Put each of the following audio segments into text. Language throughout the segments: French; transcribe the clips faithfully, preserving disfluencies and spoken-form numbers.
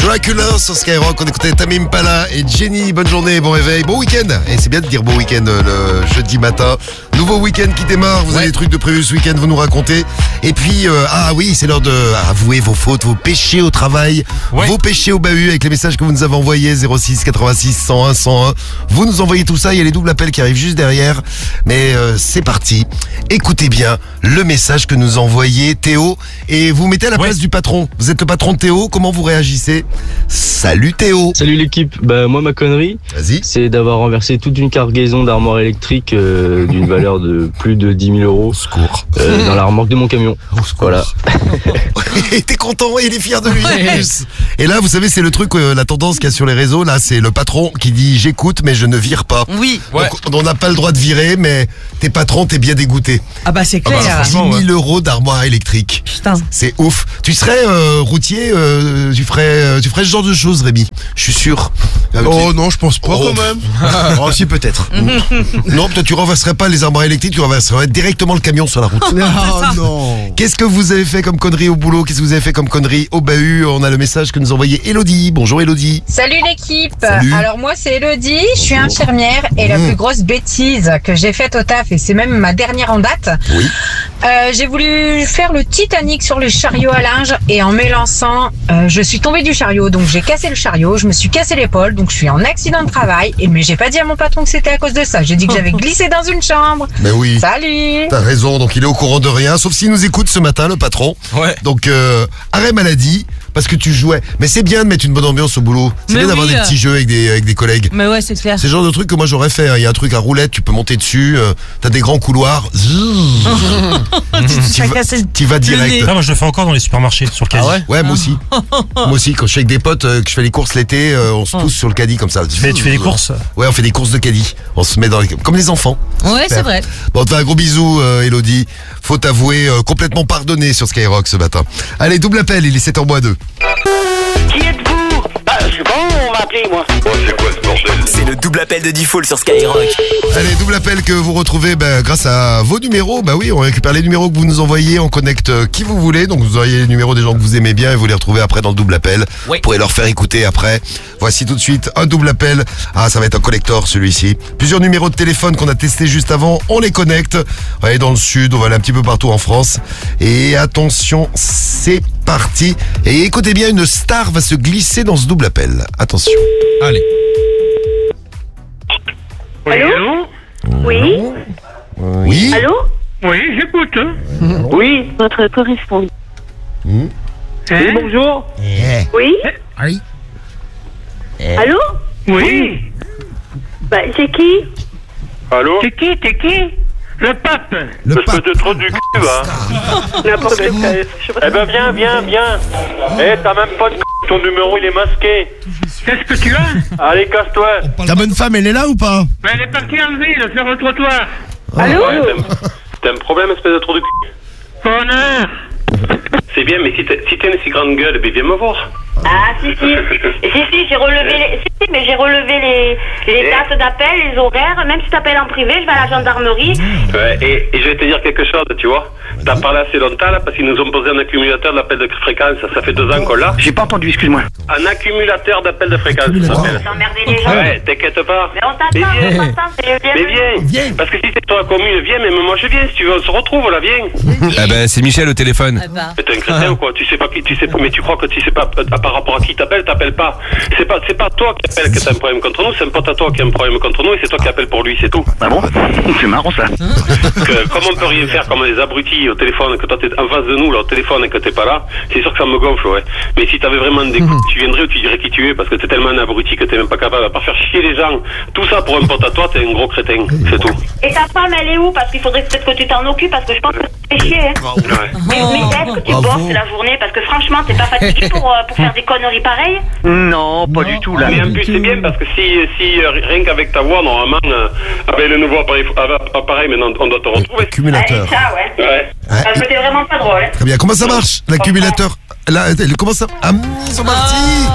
Dracula sur Skyrock. On écoutait Tame Impala et Jenny. Bonne journée, bon réveil, bon week-end. Et c'est bien de dire bon week-end le jeudi matin. Nouveau week-end qui démarre. Vous ouais. avez des trucs de prévu ce week-end, vous nous racontez. Et puis, euh, ah oui, c'est l'heure de avouer vos fautes, vos péchés au travail, ouais. vos péchés au bahut avec les messages que vous nous avez envoyés. zéro six quatre-vingt-six cent un cent un. Vous nous envoyez tout ça. Il y a les doubles appels qui arrivent juste derrière. Mais euh, c'est parti. Écoutez bien le message que nous a envoyé Théo. Et vous mettez à la ouais. place du patron. Vous êtes le patron de Théo. Comment vous réagissez? Salut Théo. Salut l'équipe. Bah moi ma connerie, Vas-y. c'est d'avoir renversé toute une cargaison d'armoires électriques euh, d'une valeur de plus de dix mille euros euh, dans la remorque de mon camion. Voilà. Et t'es content, il est fier de lui. Ouais. Et là, vous savez, c'est le truc, euh, la tendance qu'il y a sur les réseaux. Là, c'est le patron qui dit j'écoute, mais je ne vire pas. Oui. Ouais. Donc, on n'a pas le droit de virer, mais t'es patron, t'es bien dégoûté. Ah bah c'est clair. Ah bah, dix mille euros d'armoire électrique. Putain. C'est ouf. Tu serais euh, routier, euh, tu ferais, euh, tu ferais ce genre de choses, Rémi. Je suis sûr. Euh, oh non, je pense pas oh. quand même. Oh si, peut-être. Non, peut-être tu renverserais pas les armoires électriques, tu renverserais directement le camion sur la route. Oh non. Qu'est-ce que vous avez fait comme connerie au boulot? Qu'est-ce que vous avez fait comme connerie au bahut? On a le message que nous a envoyé Elodie. Bonjour Elodie. Salut l'équipe. Salut. Alors moi c'est Elodie, je suis infirmière et mmh. la plus grosse bêtise que j'ai faite au taf, et c'est même ma dernière en date. Oui. Euh, j'ai voulu faire le Titanic sur les chariots à linge et en m'élançant, euh, je suis tombée du chariot, donc j'ai cassé le chariot, je me suis cassé l'épaule, donc je suis en accident de travail. Et mais j'ai pas dit à mon patron que c'était à cause de ça. J'ai dit que j'avais glissé dans une chambre. Mais oui. Salut. T'as raison, donc il est au courant de rien, sauf s'il nous écoute ce matin, le patron. Ouais. Donc euh, arrêt maladie. Parce que tu jouais. Mais c'est bien de mettre une bonne ambiance au boulot. C'est mais bien d'avoir oui. des petits jeux avec des, avec des collègues. Mais ouais, c'est clair. C'est le genre de truc que moi j'aurais fait. Il y a un truc à roulette, tu peux monter dessus. Euh, t'as des grands couloirs. Tu vas, t'y vas direct. Ah, moi je le fais encore dans les supermarchés sur caddie. Ah ouais, ouais moi aussi. Moi aussi, quand je suis avec des potes, euh, que je fais les courses l'été, euh, on se pousse sur le caddie comme ça. Tu fais, tu fais des courses? Ouais, on fait des courses de caddie. On se met dans les... comme les enfants. Ouais, c'est vrai. Bon, on te fait un gros bisou, euh, Elodie. Faut t'avouer euh, complètement pardonné sur Skyrock ce matin. Allez, double appel, il est sept heures moins deux. Qui êtes-vous? Bah, je sais pas, on m'a appelé, moi. Oh, c'est quoi ce bordel? C'est le double appel de Default sur Skyrock. Allez, double appel que vous retrouvez bah, grâce à vos numéros. Bah oui, on récupère les numéros que vous nous envoyez, on connecte euh, qui vous voulez. Donc vous auriez les numéros des gens que vous aimez bien et vous les retrouvez après dans le double appel. Oui. Vous pourrez leur faire écouter après. Voici tout de suite un double appel. Ah, ça va être un collector celui-ci. Plusieurs numéros de téléphone qu'on a testés juste avant, on les connecte. On va aller dans le sud, on va aller un petit peu partout en France. Et attention, c'est parti. Et écoutez bien, une star va se glisser dans ce double appel. Attention. Allez. Allô? Oui. Oui. Allô? Oui, j'écoute. Hein. Oui. Votre correspondant. Mmh. Oui, bonjour. Yeah. Oui. Oui. Allô? Oui. Bah, c'est qui? Allô? C'est qui? T'es qui? Le pape. Le Parce pape. que t'es trop du cul, hein. N'importe quoi. Eh ben, viens, viens, viens. Eh, t'as même pas de c***, ton numéro, il est masqué. Qu'est-ce que tu as? Allez, casse-toi. Ta bonne femme, elle est là ou pas? Mais elle est partie en ville, faire le trottoir. Allô? Ouais, t'as- t'as un problème, espèce de trou du cul. Connard. C'est bien, mais si t'as si t'as une si grande gueule, ben viens me voir. Ah, si, si. Si, si, j'ai relevé les... Si, si, mais j'ai relevé les, les dates d'appel, les horaires. Même si t'appelles en privé, je vais à la gendarmerie. Ouais, et, et je vais te dire quelque chose, tu vois. T'as parlé assez longtemps, là, parce qu'ils nous ont posé un accumulateur d'appels de fréquence. Ça fait deux ans qu'on l'a. J'ai pas entendu, excuse-moi. Un accumulateur d'appels de fréquence, ça s'appelle. T'emmerder les gens. Ouais, t'inquiète pas. Mais on t'attend, Mais viens. on t'attend, c'est bien. Mais viens. Viens. Parce que si t'es sur la commune, viens, mais moi je viens. Si tu veux, on se retrouve, là, viens. Ah ben c'est Michel au téléphone. Ah bah. Mais t'es un crétin ou quoi? Tu sais pas qui, tu sais pas, mais tu crois que tu sais pas à, par rapport à qui t'appelles, t'appelles pas. C'est pas, c'est pas toi qui appelle que t'as un problème contre nous, c'est un pote à toi qui a un problème contre nous et c'est toi qui appelles pour lui, c'est tout. Ah bon? C'est marrant, ça. Que, comme on peut rien faire comme des abrutis au téléphone, que toi t'es en face de nous là au téléphone et que t'es pas là, c'est sûr que ça me gonfle, ouais. Mais si t'avais vraiment des coups, tu viendrais ou tu dirais qui tu es parce que t'es tellement un abruti que t'es même pas capable à part faire chier les gens. Tout ça pour un pote à toi, t'es un gros crétin, c'est tout. Et ta femme, elle est où? Parce qu'il faudrait peut-être que tu t'en occupes, parce que je pense que c'est chier, hein. Ouais. Mais, mais est-ce que tu bosses la journée? Parce que franchement, t'es pas fatigué pour, euh, pour faire des conneries pareilles? Non, pas du tout, là. Mais en plus c'est bien parce que si, si euh, rien qu'avec ta voix, normalement, euh, avec le nouveau appareil, appareil maintenant on doit te retrouver. Accumulateur. Allez, ça, ouais. Ouais. Ça, c'était vraiment pas drôle, hein. Très bien. Comment ça marche, l'accumulateur? Là, comment ça? Ah, ils sont partis.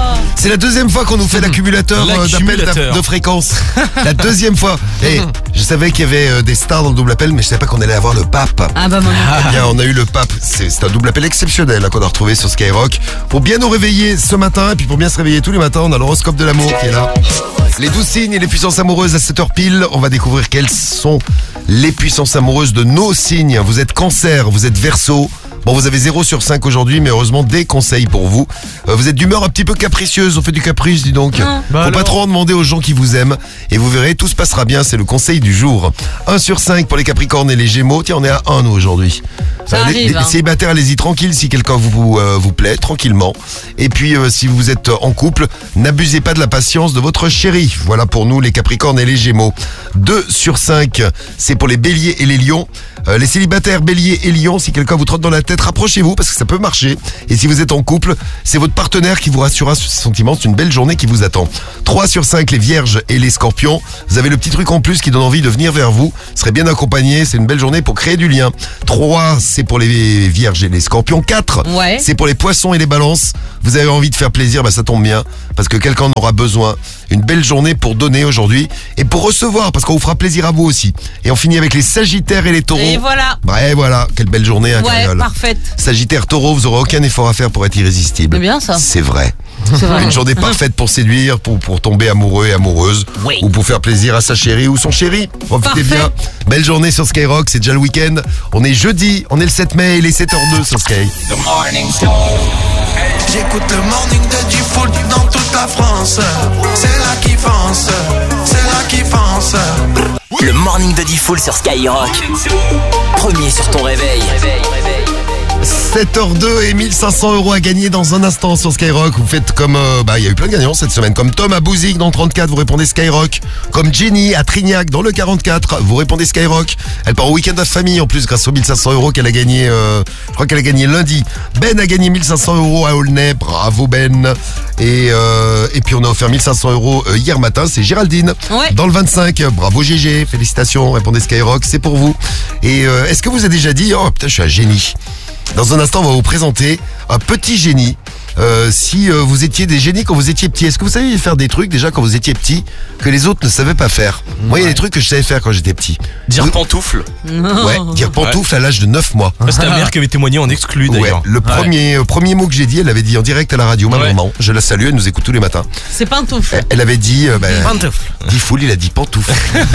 C'est la deuxième fois qu'on nous fait l'accumulateur euh, d'appels d'a- de fréquence. La deuxième fois. Et je savais qu'il y avait euh, des stars dans le double appel, mais je savais pas qu'on allait avoir le pape. Ah bah moi. Eh bien, on a eu le pape. C'est, c'est un double appel exceptionnel hein, qu'on a retrouvé sur Skyrock. Pour bien nous réveiller ce matin, et puis pour bien se réveiller tous les matins, on a l'horoscope de l'amour qui est là. Les douze signes et les puissances amoureuses à sept heures pile. On va découvrir quelles sont les puissances amoureuses de nos signes. Vous êtes Cancer, vous êtes Verseau. Bon, vous avez zéro sur cinq aujourd'hui, mais heureusement, des conseils pour vous. Euh, vous êtes d'humeur un petit peu capricieuse, on fait du caprice, dis donc. Ah. Faut Bah pas alors. trop en demander aux gens qui vous aiment. Et vous verrez, tout se passera bien, c'est le conseil du jour. un sur cinq pour les Capricornes et les Gémeaux. Tiens, on est à un, nous, aujourd'hui. Ça Euh, les, arrive, les hein. célibataires, allez-y tranquille si quelqu'un vous, vous, euh, vous plaît, tranquillement. Et puis, euh, si vous êtes en couple, n'abusez pas de la patience de votre chéri. Voilà pour nous, les Capricornes et les Gémeaux. deux sur cinq, c'est pour les Béliers et les Lions. Euh, les célibataires, Béliers et Lions, si quelqu'un vous trotte dans la tête, rapprochez-vous parce que ça peut marcher. Et si vous êtes en couple, c'est votre partenaire qui vous rassurera sur ses sentiments. C'est une belle journée qui vous attend. trois sur cinq, les Vierges et les Scorpions. Vous avez le petit truc en plus qui donne envie de venir vers vous. Vous serez bien accompagné. C'est une belle journée pour créer du lien. trois, c'est pour les Vierges et les Scorpions. quatre, Ouais. c'est pour les Poissons et les Balances. Vous avez envie de faire plaisir, bah ça tombe bien parce que quelqu'un en aura besoin. Une belle journée pour donner aujourd'hui et pour recevoir parce qu'on vous fera plaisir à vous aussi. Et on finit avec les Sagittaires et les Taureaux. Et voilà. Ouais, voilà, quelle belle journée, hein, Ouais, Cariole. parfaite. Sagittaire, Taureau, vous aurez aucun effort à faire pour être irrésistible. C'est bien, ça. C'est vrai. C'est vrai. Une journée parfaite pour séduire, pour, pour tomber amoureux et amoureuse. Oui. Ou pour faire plaisir à sa chérie ou son chéri. Profitez Parfait. bien. Belle journée sur Skyrock, c'est déjà le week-end. On est jeudi, on est le sept mai, il est sept heures deux sur Sky. J'écoute le morning de Diffoul dans toute la France. C'est là qui fonce, c'est là qui fonce. Le morning de Diffoul sur Skyrock. Premier sur ton réveil. sept heures deux et mille cinq cents euros à gagner dans un instant sur Skyrock. Vous faites comme, euh, bah il y a eu plein de gagnants cette semaine. Comme Tom à Bouzigues dans le trente-quatre, vous répondez Skyrock. Comme Jenny à Trignac dans le quarante-quatre, vous répondez Skyrock. Elle part au week-end à famille en plus grâce aux mille cinq cents euros qu'elle a gagné, euh, je crois qu'elle a gagné lundi. Ben a gagné mille cinq cents euros à Aulnay, bravo Ben. Et, euh, et puis on a offert mille cinq cents euros euh, hier matin, c'est Géraldine. Ouais. Dans le vingt-cinq, bravo G G, félicitations, répondez Skyrock, c'est pour vous. Et euh, est-ce que vous avez déjà dit, oh putain je suis un génie. Dans un instant, on va vous présenter un petit génie. Euh, si euh, vous étiez des génies quand vous étiez petit, est-ce que vous saviez faire des trucs déjà quand vous étiez petit que les autres ne savaient pas faire? Moi, il y a des trucs que je savais faire quand j'étais petit. Dire Vous- pantoufle. Non. Ouais, dire pantoufle à l'âge de neuf mois. C'est ta mère qui avait témoigné en exclu Ouais, d'ailleurs. le premier, euh, premier mot que j'ai dit, elle avait dit en direct à la radio, ma Ouais. maman, je la salue, elle nous écoute tous les matins. C'est pantoufle. Elle, elle avait dit, euh, bah, Pantoufle. Diffoul, il a dit pantoufle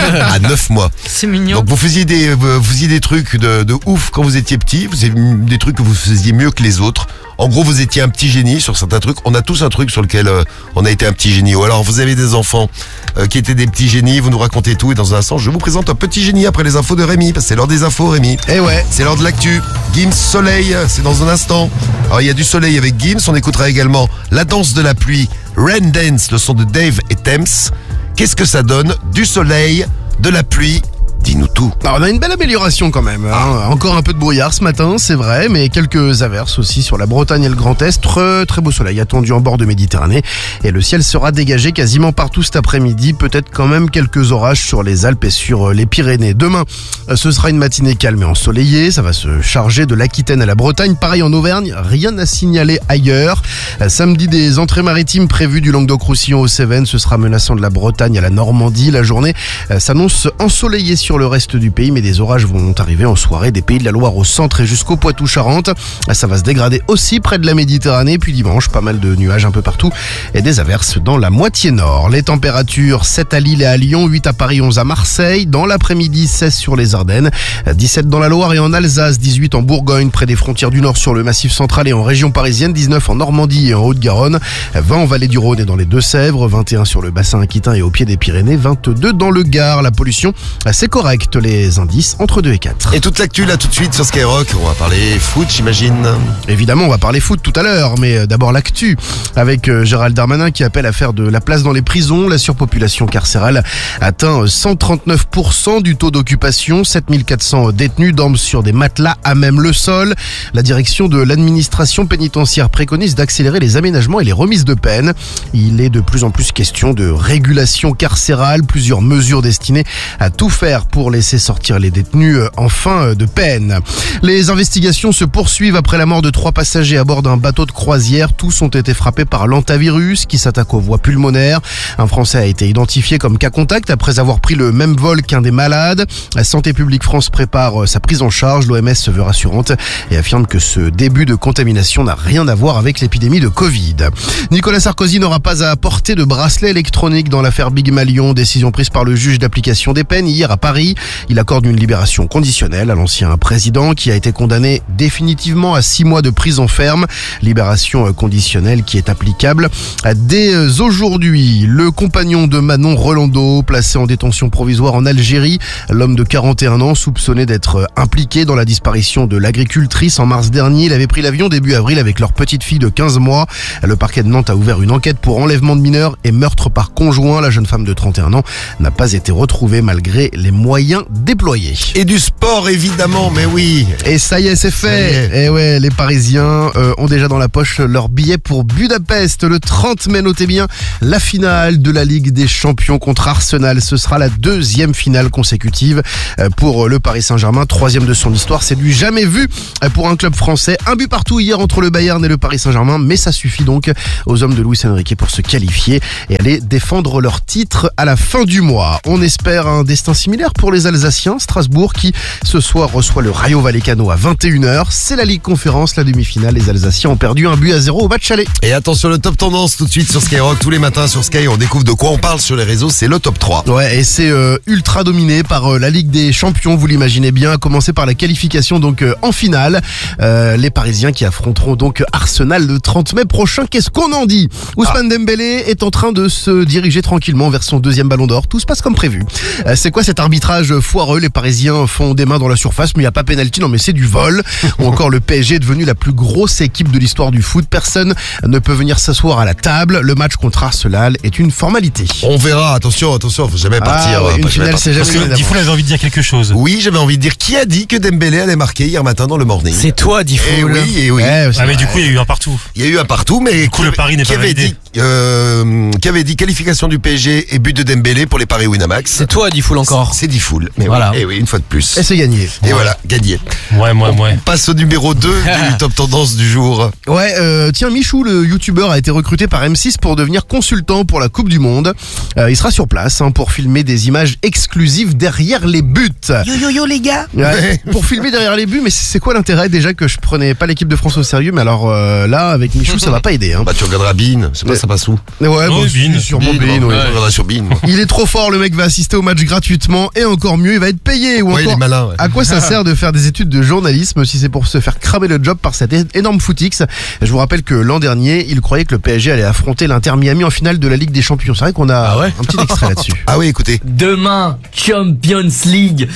à neuf mois. C'est mignon. Donc vous faisiez des, euh, vous faisiez des trucs de, de ouf quand vous étiez petit, vous faisiez des trucs que vous faisiez mieux que les autres. En gros, vous étiez un petit génie sur certains trucs. On a tous un truc sur lequel euh, on a été un petit génie. Ou alors, vous avez des enfants euh, qui étaient des petits génies, vous nous racontez tout. Et dans un instant, je vous présente un petit génie après les infos de Rémi. Parce que c'est l'heure des infos, Rémi. Eh ouais. C'est l'heure de l'actu. Gims Soleil, c'est dans un instant. Alors, il y a du soleil avec Gims. On écoutera également La danse de la pluie, Rain Dance, le son de Dave et Thames. Qu'est-ce que ça donne? Du soleil, de la pluie. Dis-nous tout. Alors, on a une belle amélioration quand même. Hein. Encore un peu de brouillard ce matin, c'est vrai, mais quelques averses aussi sur la Bretagne et le Grand Est. Très, très beau soleil attendu en bord de Méditerranée. Et le ciel sera dégagé quasiment partout cet après-midi. Peut-être quand même quelques orages sur les Alpes et sur les Pyrénées. Demain, ce sera une matinée calme et ensoleillée. Ça va se charger de l'Aquitaine à la Bretagne. Pareil en Auvergne, rien à signaler ailleurs. Samedi, des entrées maritimes prévues du Languedoc-Roussillon aux Cévennes. Ce sera menaçant de la Bretagne à la Normandie. La journée s'annonce ensoleillée sur le reste du pays, mais des orages vont arriver en soirée des Pays de la Loire au centre et jusqu'au Poitou-Charentes. Ça va se dégrader aussi près de la Méditerranée, puis dimanche, pas mal de nuages un peu partout et des averses dans la moitié nord. Les températures, sept à Lille et à Lyon, huit à Paris, onze à Marseille. Dans l'après-midi, seize sur les Ardennes, dix-sept dans la Loire et en Alsace, dix-huit en Bourgogne, près des frontières du Nord sur le Massif central et en région parisienne, dix-neuf en Normandie et en Haute-Garonne, vingt en Vallée du Rhône et dans les Deux-Sèvres, vingt et un sur le bassin aquitain et au pied des Pyrénées, vingt-deux dans le Gard. La pollution, c'est correct, les indices entre deux et quatre. Et toute l'actu là tout de suite sur Skyrock. On va parler foot, j'imagine. Évidemment, on va parler foot tout à l'heure, mais d'abord l'actu avec Gérald Darmanin qui appelle à faire de la place dans les prisons. La surpopulation carcérale atteint cent trente-neuf pour cent du taux d'occupation. sept mille quatre cents détenus dorment sur des matelas à même le sol. La direction de l'administration pénitentiaire préconise d'accélérer les aménagements et les remises de peine. Il est de plus en plus question de régulation carcérale, plusieurs mesures destinées à tout faire pour pour laisser sortir les détenus en fin de peine. Les investigations se poursuivent après la mort de trois passagers à bord d'un bateau de croisière. Tous ont été frappés par l'hantavirus qui s'attaque aux voies pulmonaires. Un Français a été identifié comme cas contact après avoir pris le même vol qu'un des malades. La Santé publique France prépare sa prise en charge. L'O M S se veut rassurante et affirme que ce début de contamination n'a rien à voir avec l'épidémie de Covid. Nicolas Sarkozy n'aura pas à porter de bracelet électronique dans l'affaire Big Malion. Décision prise par le juge d'application des peines hier à Paris. Il accorde une libération conditionnelle à l'ancien président qui a été condamné définitivement à six mois de prison ferme. Libération conditionnelle qui est applicable dès aujourd'hui. Le compagnon de Manon Rolando, placé en détention provisoire en Algérie, l'homme de quarante et un ans soupçonné d'être impliqué dans la disparition de l'agricultrice en mars dernier. Il avait pris l'avion début avril avec leur petite fille de quinze mois. Le parquet de Nantes a ouvert une enquête pour enlèvement de mineurs et meurtre par conjoint. La jeune femme de trente et un ans n'a pas été retrouvée malgré les moyens déployés. Et du sport évidemment, mais oui. Et ça y est, c'est fait. Et ouais, les Parisiens euh, ont déjà dans la poche leur billet pour Budapest le trente mai. Notez bien la finale de la Ligue des Champions contre Arsenal. Ce sera la deuxième finale consécutive pour le Paris Saint-Germain, troisième de son histoire. C'est du jamais vu pour un club français. Un but partout hier entre le Bayern et le Paris Saint-Germain, mais ça suffit donc aux hommes de Luis Enrique pour se qualifier et aller défendre leur titre à la fin du mois. On espère un destin similaire pour les Alsaciens. Strasbourg qui ce soir reçoit le Rayo Vallecano à vingt et une heures. C'est la Ligue Conférence, la demi-finale. Les Alsaciens ont perdu un but à zéro au match aller. Et attention, le top tendance tout de suite sur Skyrock. Tous les matins sur Sky, on découvre de quoi on parle sur les réseaux. C'est le top trois. Ouais, et c'est euh, ultra dominé par euh, la Ligue des Champions, vous l'imaginez bien, à commencer par la qualification donc euh, en finale. Euh, les Parisiens qui affronteront donc Arsenal le trente mai prochain. Qu'est-ce qu'on en dit? Ousmane ah. Dembélé est en train de se diriger tranquillement vers son deuxième ballon d'or. Tout se passe comme prévu. Euh, c'est quoi cet arbitrage foireux? Les Parisiens font des mains dans la surface, mais il n'y a pas pénalty. Non, mais c'est du vol. Ou encore le P S G est devenu la plus grosse équipe de l'histoire du foot. Personne ne peut venir s'asseoir à la table. Le match contre Arsenal est une formalité. On verra. Attention, attention, faut jamais partir. Ah, ouais, hein, une finale, c'est jamais. Parce que Diffoul avait envie de dire quelque chose. Oui, j'avais envie de dire qui a dit que Dembélé allait marquer hier matin dans le morning. C'est toi, Diffoul. Et oui, et oui. Ouais, ah mais du coup, il y a eu un partout. Il y a eu un partout, mais du coup, le pari n'est pas validé. Dit, euh, qui avait dit qualification du P S G et but de Dembélé pour les paris Winamax. C'est toi, Diffoul encore. C'est Diffoul. Mais voilà. Oui, et oui, une fois de plus. Et c'est gagné. Et ouais. voilà, gagné. Ouais, ouais, ouais. On passe au numéro deux du top tendance du jour. Ouais, euh, tiens, Michou, le youtubeur, a été recruté par M six pour devenir consultant pour la Coupe du Monde. Euh, il sera sur place hein, pour filmer des images exclusives derrière les buts. Yo yo yo les gars. Ouais, ouais. Pour filmer derrière les buts, mais c'est quoi l'intérêt déjà que je prenais pas l'équipe de France au sérieux? Mais alors euh, là, avec Michou, ça va pas aider. Hein. Bah tu regarderas Bean, c'est pas ça passe où? Ouais, oh, bah, Bean, sûrement Bean, Bean, ouais. ouais. On regardera sur Bean. Il est trop fort, le mec va assister au match gratuitement et encore mieux, il va être payé. Ou ouais, encore, il est malin, ouais. à quoi ça sert de faire des études de journalisme si c'est pour se faire cramer le job par cet énorme footix? Je vous rappelle que l'an dernier, il croyait que le P S G allait affronter l'Inter Miami en finale de la Ligue des Champions. C'est vrai qu'on a ah ouais un petit extrait là-dessus. Ah oui, écoutez. Demain, Champions League.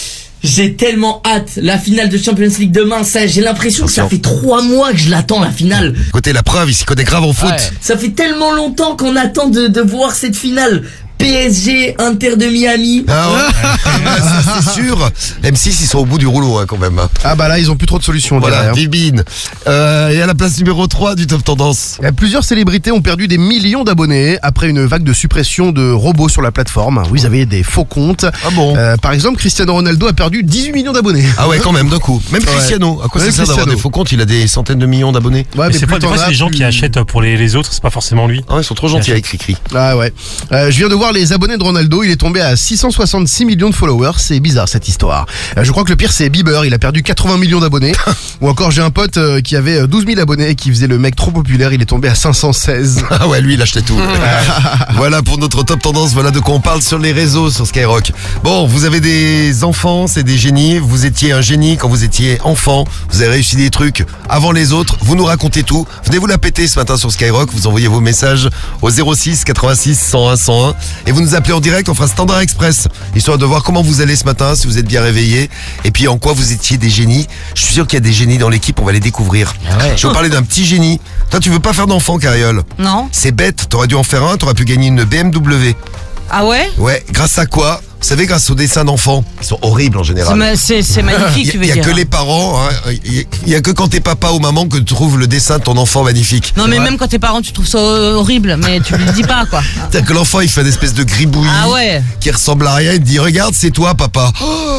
J'ai tellement hâte, la finale de Champions League demain, ça, j'ai l'impression que ça fait trois mois que je l'attends, la finale. Écoutez, la preuve, il s'y connaît grave en foot. Ouais. Ça fait tellement longtemps qu'on attend de, de voir cette finale. P S G, Inter de Miami. Ah ouais, ah, ça c'est sûr. M six, ils sont au bout du rouleau hein, quand même. Ah bah là, ils ont plus trop de solutions. Voilà, Vibine. Euh, et à la place numéro trois du top tendance. Plusieurs célébrités ont perdu des millions d'abonnés après une vague de suppression de robots sur la plateforme. Oui, ils avaient des faux comptes. Ah bon euh, Par exemple, Cristiano Ronaldo a perdu dix-huit millions d'abonnés. Ah ouais, quand même, d'un coup. Même Cristiano. À quoi ouais, ça sert d'avoir des faux comptes? Il a des centaines de millions d'abonnés. Ouais, mais, mais c'est pas des fois, c'est les gens plus... qui achètent pour les, les autres, c'est pas forcément lui. Ah, ils sont trop gentils avec Cricri. Ah ouais. Euh, je viens de voir les abonnés de Ronaldo. Il est tombé à six cent soixante-six millions de followers. C'est bizarre cette histoire. Euh, je crois que le pire c'est Bieber. Il a perdu quatre-vingts millions d'abonnés. Ou encore j'ai un pote euh, qui avait douze mille abonnés et qui faisait le mec trop populaire. Il est tombé à cinq cent seize. Ah ouais, lui il achetait tout. Voilà pour notre top tendance. Voilà de quoi on parle sur les réseaux sur Skyrock. Bon, vous avez des enfants, c'est des génies. Vous étiez un génie quand vous étiez enfant. Vous avez réussi des trucs avant les autres. Vous nous racontez tout. Venez vous la péter ce matin sur Skyrock. Vous envoyez vos messages au zéro six quatre-vingt-six cent un cent un et vous nous appelez en direct. On fera Standard Express, histoire de voir comment vous allez ce matin, si vous êtes bien réveillé, et puis en quoi vous étiez des génies. Je suis sûr qu'il y a des génies dans l'équipe, on va les découvrir. Ah ouais. Je vais vous parler d'un petit génie. Toi, tu veux pas faire d'enfant, Cariole? Non. C'est bête, t'aurais dû en faire un, t'aurais pu gagner une B M W. Ah ouais? Ouais, grâce à quoi? Vous savez, grâce aux dessins d'enfants, qui sont horribles en C'est général. ma- C'est c'est magnifique, tu veux Il dire. n'y a que les parents, hein, il n'y a que quand t'es papa ou maman que tu trouves le dessin de ton enfant magnifique. Non, C'est mais vrai. même quand t'es parent, tu trouves ça horrible, mais tu le dis pas, quoi. C'est-à-dire que l'enfant, il fait une espèce de gribouillis Ah ouais. qui ressemble à rien. Il te dit, regarde, c'est toi, papa. Oh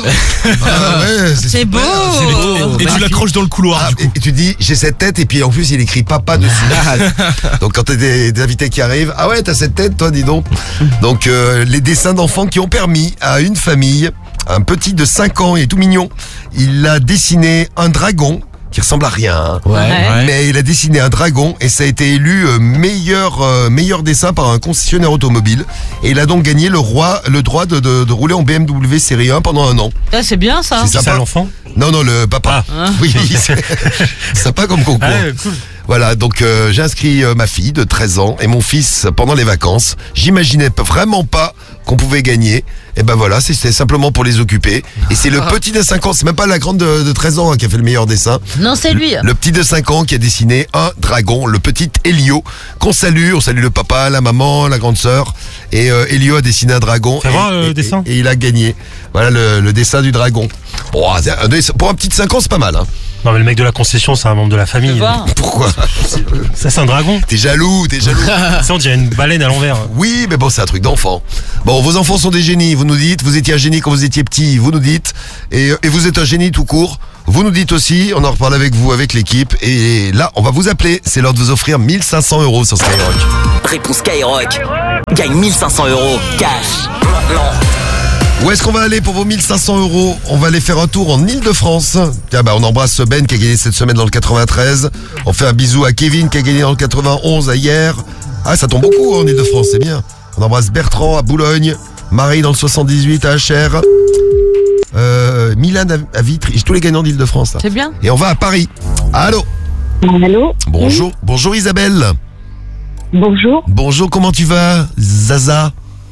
ah ouais, C'est beau. Et tu l'accroches dans le couloir. Ah, et, et tu dis, j'ai cette tête, et puis en plus, il écrit papa dessus. Donc quand t'as des, des invités qui arrivent, ah ouais, t'as cette tête, toi, dis donc. Donc euh, les dessins d'enfants qui ont permis à une famille, un petit de cinq ans, il est tout mignon, il a dessiné un dragon qui ressemble à rien, hein. Ouais. Ouais. Mais il a dessiné un dragon et ça a été élu euh, meilleur euh, meilleur dessin par un concessionnaire automobile et il a donc gagné le roi le droit de, de, de rouler en B M W série un pendant un an. Ah, c'est bien ça. C'est sympa. l'enfant Non non le papa. Ah. Oui, c'est sympa comme concours. Ah ouais, cool. Voilà, donc euh, j'ai inscrit euh, ma fille de treize ans et mon fils pendant les vacances. J'imaginais p- vraiment pas qu'on pouvait gagner. Et ben voilà, c'est- c'était simplement pour les occuper. Et c'est le petit de cinq ans, c'est même pas la grande de, de treize ans hein, qui a fait le meilleur dessin. Non, c'est lui. Le petit de cinq ans qui a dessiné un dragon, le petit Elio, qu'on salue. On salue le papa, la maman, la grande sœur. Et euh, Elio a dessiné un dragon. Fais et, voir le et- dessin. Et, et il a gagné. Voilà le, le dessin du dragon. Bon, c'est un dessin- pour un petit de cinq ans, c'est pas mal. Hein. Non, mais le mec de la concession, c'est un membre de la famille. Fais voir. Pourquoi? Ça, c'est un dragon. T'es jaloux, t'es jaloux. Ça, on dirait une baleine à l'envers. Oui, mais bon, c'est un truc d'enfant. Bon, vos enfants sont des génies, vous nous dites. Vous étiez un génie quand vous étiez petit, vous nous dites. Et, et vous êtes un génie tout court. Vous nous dites aussi, on en reparle avec vous, avec l'équipe. Et là, on va vous appeler. C'est l'heure de vous offrir mille cinq cents euros sur Skyrock. Réponse Skyrock. Gagne mille cinq cents euros cash. Maintenant. Où est-ce qu'on va aller pour vos mille cinq cents euros? On va aller faire un tour en Ile-de-France. Tiens, bah, on embrasse Ben qui a gagné cette semaine dans le quatre-vingt-treize. On fait un bisou à Kevin qui a gagné dans le quatre-vingt-onze à hier. Ah, ça tombe beaucoup en Ile-de-France, c'est bien. On embrasse Bertrand à Boulogne, Marie dans le soixante-dix-huit à H R, euh, Milan à, à Vitry. J'ai tous les gagnants d'Ile-de-France là. C'est bien. Et on va à Paris. Allô? Allô? Bonjour. Bonjour Isabelle. Bonjour. Bonjour, comment tu vas, Zaza?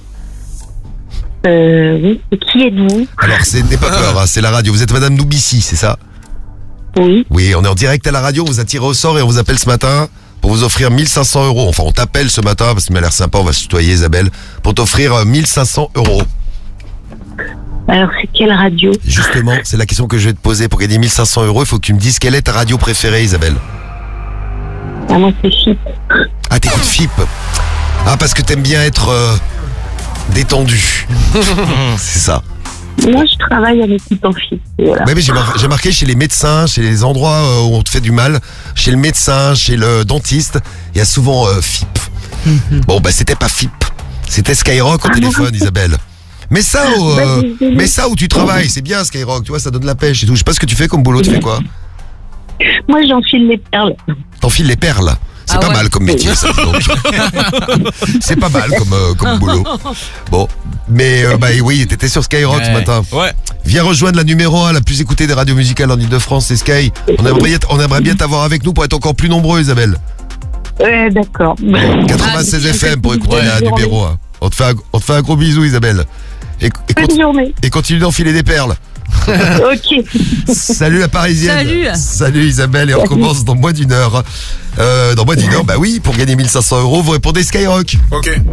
Euh, oui. Et qui êtes-vous? Alors, c'est n'est pas peur, hein, c'est la radio. Vous êtes Madame Noubissi, c'est ça? Oui. Oui, on est en direct à la radio, on vous a tiré au sort et on vous appelle ce matin pour vous offrir mille cinq cents euros. Enfin, on t'appelle ce matin parce que tu m'as l'air sympa, on va se tutoyer Isabelle, pour t'offrir euh, mille cinq cents euros. Alors, c'est quelle radio? Justement, c'est la question que je vais te poser. Pour gagner mille cinq cents euros, il faut que tu me dises quelle est ta radio préférée, Isabelle. Ah, moi, c'est F I P. Ah, t'écoutes F I P. Ah, parce que t'aimes bien être euh, détendu. C'est ça. Moi, je travaille avec tout en F I P. Voilà. Ouais, mais j'ai mar- j'ai marqué chez les médecins, chez les endroits euh, où on te fait du mal, chez le médecin, chez le dentiste, il y a souvent euh, F I P. Bon, bah c'était pas F I P, c'était Skyrock au téléphone, Isabelle. Mais ça, où, euh, mais ça où tu travailles, c'est bien Skyrock, tu vois, ça donne la pêche et tout. Je sais pas ce que tu fais comme boulot, tu fais quoi? Moi, j'enfile les perles. T'enfiles les perles. C'est Ah pas ouais. mal comme métier, ça. dis donc. C'est pas mal comme, euh, comme boulot. Bon, mais euh, bah oui, t'étais sur Skyrock ce Ouais. matin. Ouais. Viens rejoindre la numéro un, la plus écoutée des radios musicales en Ile-de-France, c'est Sky. On aimerait, bien- on aimerait bien t'avoir avec nous pour être encore plus nombreux, Isabelle. Ouais, d'accord. quatre-vingt-seize Ah, F M pour écouter bonne la journée. numéro un. On te fait un, on te fait un gros bisou, Isabelle. Et, et, Bonne conti- journée. et continue d'enfiler des perles. Ok. Salut la Parisienne. Salut. Salut Isabelle et on commence dans moins d'une heure. Euh, dans moins d'une heure, bah oui, pour gagner mille cinq cents euros, vous répondez Skyrock. Ok.